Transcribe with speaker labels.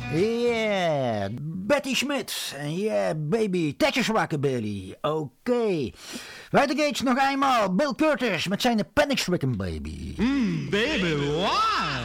Speaker 1: Yeah, Betty Schmidt. En yeah, baby, tetjes rockabilly. Oké. Weiter geht's nog eenmaal. Bill Curtis met zijn Panic Stricken Baby.
Speaker 2: Baby,